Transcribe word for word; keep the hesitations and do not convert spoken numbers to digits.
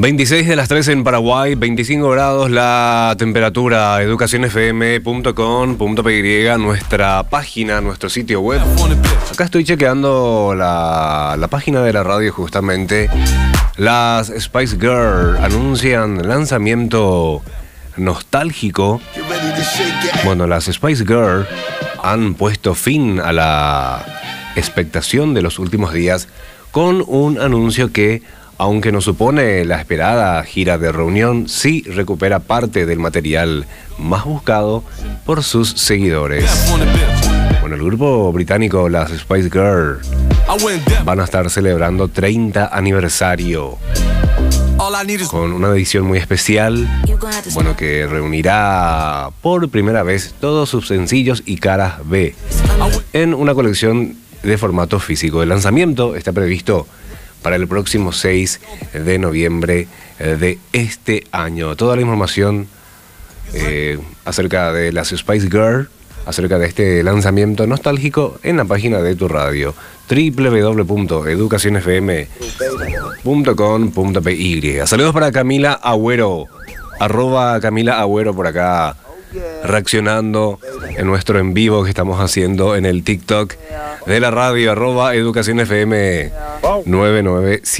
veintiséis de las tres en Paraguay, veinticinco grados la temperatura. educación f m punto com punto p y, nuestra página, nuestro sitio web. Acá estoy chequeando la, la página de la radio justamente. Las Spice Girls anuncian lanzamiento nostálgico. Bueno, las Spice Girls han puesto fin a la expectación de los últimos días con un anuncio que, aunque no supone la esperada gira de reunión, sí recupera parte del material más buscado por sus seguidores. Bueno, el grupo británico Las Spice Girls van a estar celebrando treinta aniversario con una edición muy especial, bueno, que reunirá por primera vez todos sus sencillos y caras B en una colección de formato físico. El lanzamiento está previsto para el próximo seis de noviembre de este año. Toda la información eh, acerca de las Spice Girls, acerca de este lanzamiento nostálgico, en la página de tu radio, doble u doble u doble u punto educación f m punto com punto p y. Saludos para Camila Agüero, arroba Camila Agüero por acá, reaccionando en nuestro en vivo que estamos haciendo en el TikTok de la radio, arroba educación f m nueve nueve siete.